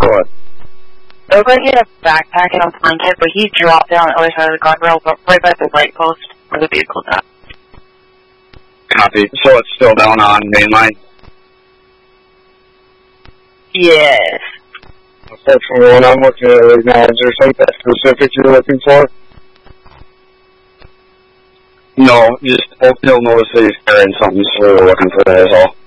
Go ahead. It looked like he had a backpack and a blanket, but he dropped down on the other side of the guardrail, right by the light post where the vehicle's at. Copy. So it's still down on main line? Yes. Unfortunately, what I'm looking at right now, is there something specific you're looking for? No, just he'll notice that he's carrying something, so we're looking for that as all.